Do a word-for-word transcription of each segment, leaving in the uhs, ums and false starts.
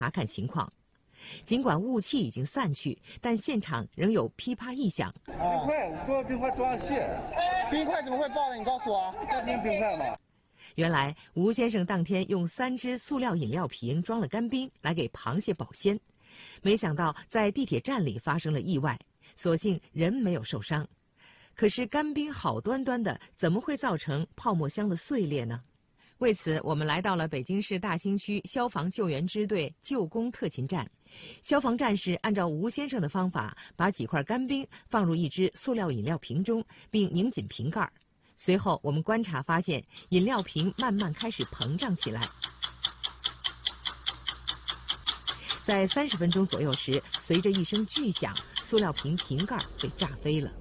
查看情况。尽管雾气已经散去，但现场仍有噼啪异响。 冰块，所有冰块装卸。 冰块怎么会爆呢？你告诉我。 这冰冰块吗？ 原来吴先生当天用三只塑料饮料瓶装了干冰来给螃蟹保鲜，没想到在地铁站里发生了意外，所幸人没有受伤。可是干冰好端端的，怎么会造成泡沫箱的碎裂呢？为此，我们来到了北京市大兴区消防救援支队救工特勤站。消防战士按照吴先生的方法，把几块干冰放入一只塑料饮料瓶中，并拧紧瓶盖。随后，我们观察发现，饮料瓶慢慢开始膨胀起来。在三十分钟左右时，随着一声巨响，塑料瓶瓶盖被炸飞了。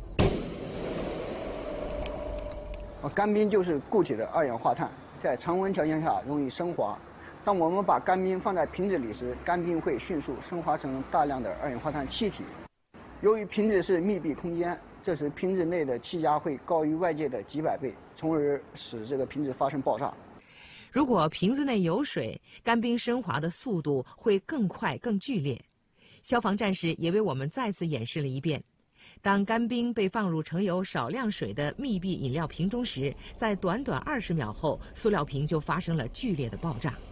干冰就是固体的二氧化碳，在常温条件下容易升华。当我们把干冰放在瓶子里时，干冰会迅速升华成大量的二氧化碳气体。由于瓶子是密闭空间，这时瓶子内的气压会高于外界的几百倍，从而使这个瓶子发生爆炸。 如果瓶子内有水，干冰升华的速度会更快、更剧烈。消防战士也为我们再次演示了一遍。当干冰被放入盛有少量水的密闭饮料瓶中时，在短短二十秒后，塑料瓶就发生了剧烈的爆炸。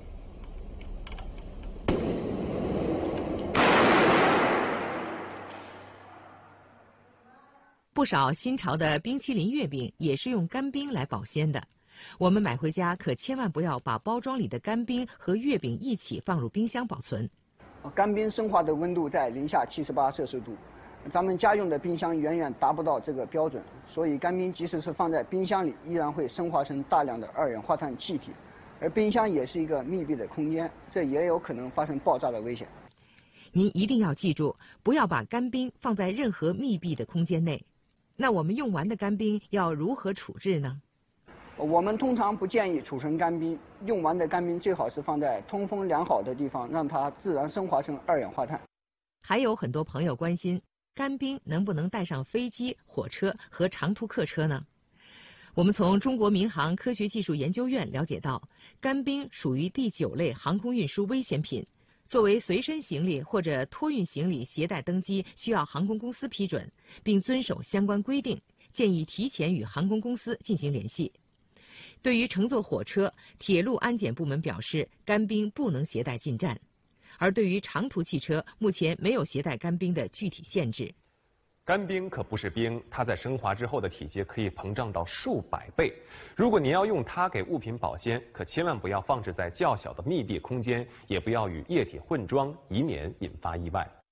不少新潮的冰淇淋月饼也是用干冰来保鲜的。我们买回家可千万不要把包装里的干冰和月饼一起放入冰箱保存。 干冰升华的温度在零下七十八摄氏度，咱们家用的冰箱远远达不到这个标准，所以干冰即使是放在冰箱里，依然会升华成大量的二氧化碳气体。而冰箱也是一个密闭的空间，这也有可能发生爆炸的危险。 您一定要记住，不要把干冰放在任何密闭的空间内。那我们用完的干冰要如何处置呢？ 我们通常不建议储存干冰，用完的干冰最好是放在通风良好的地方，让它自然升华成二氧化碳。 还有很多朋友关心，干冰能不能带上飞机、火车和长途客车呢？我们从中国民航科学技术研究院了解到，干冰属于第九类航空运输危险品。作为随身行李或者托运行李携带登机，需要航空公司批准，并遵守相关规定，建议提前与航空公司进行联系。对于乘坐火车，铁路安检部门表示，干冰不能携带进站。而对于长途汽车，目前没有携带干冰的具体限制。 干冰可不是冰，它在升华之后的体积可以膨胀到数百倍。如果您要用它给物品保鲜，可千万不要放置在较小的密闭空间，也不要与液体混装，以免引发意外。